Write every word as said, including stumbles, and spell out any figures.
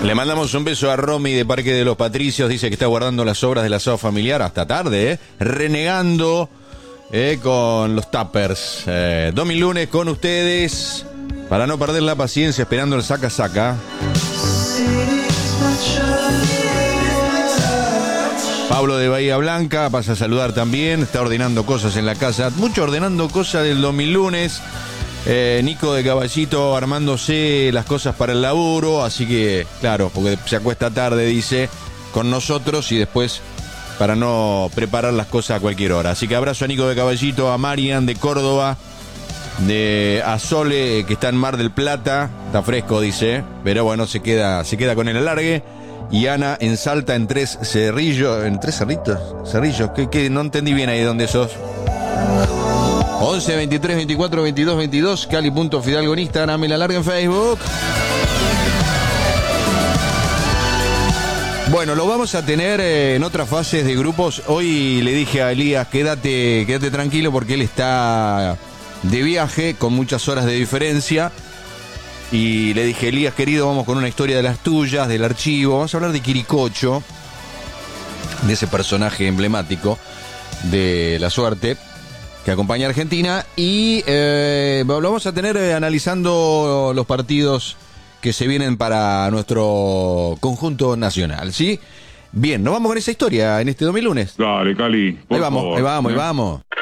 Le mandamos un beso a Romy de Parque de los Patricios. Dice que está guardando las obras del asado familiar hasta tarde, ¿eh? Renegando eh, con los tuppers. Eh, Domi lunes con ustedes. Para no perder la paciencia, esperando el saca-saca. Pablo de Bahía Blanca pasa a saludar también. Está ordenando cosas en la casa. Mucho ordenando cosas del Domi lunes. Eh, Nico de Caballito armándose las cosas para el laburo, así que, claro, porque se acuesta tarde, dice, con nosotros y después para no preparar las cosas a cualquier hora. Así que abrazo a Nico de Caballito, a Marian de Córdoba, de a Sole, que está en Mar del Plata, está fresco, dice, pero bueno, se queda, se queda con el alargue. Y Ana en Salta, en Tres Cerrillos, en Tres Cerritos, Cerrillos, que, que no entendí bien ahí dónde sos. once, veintitrés, veinticuatro, veintidós, veintidós, Cali.Fidalgo en Instagram y la larga en Facebook. Bueno, lo vamos a tener eh, en otras fases de grupos. Hoy le dije a Elías, quédate, quédate tranquilo porque él está de viaje con muchas horas de diferencia. Y le dije, Elías, querido, vamos con una historia de las tuyas, del archivo. Vamos a hablar de Quiricocho, de ese personaje emblemático de la suerte que acompaña a Argentina, y eh, lo vamos a tener eh, analizando los partidos que se vienen para nuestro conjunto nacional, ¿sí? Bien, nos vamos con esa historia en este domingo lunes. Dale, Cali, por Ahí vamos, favor. ahí vamos, ahí vamos.